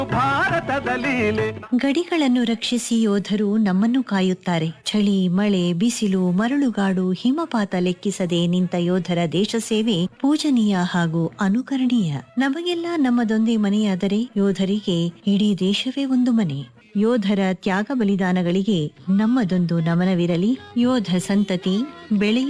ಭಾರತದ ಲೀಲೆ. ಗಡಿಗಳನ್ನು ರಕ್ಷಿಸಿ ಯೋಧರು ನಮ್ಮನ್ನು ಕಾಯುತ್ತಾರೆ. ಚಳಿ, ಮಳೆ, ಬಿಸಿಲು, ಮರಳುಗಾಡು, ಹಿಮಪಾತ ಲೆಕ್ಕಿಸದೆ ನಿಂತ ಯೋಧರ ದೇಶ ಸೇವೆ ಪೂಜನೀಯ ಹಾಗೂ ಅನುಕರಣೀಯ. ನಮಗೆಲ್ಲ ನಮ್ಮದೊಂದೇ ಮನೆಯಾದರೆ ಯೋಧರಿಗೆ ಇಡೀ ದೇಶವೇ ಒಂದು ಮನೆ. ಯೋಧರ ತ್ಯಾಗ ಬಲಿದಾನಗಳಿಗೆ ನಮ್ಮದೊಂದು ನಮನವಿರಲಿ. ಯೋಧ ಸಂತತಿ ಬೆಳೆಯ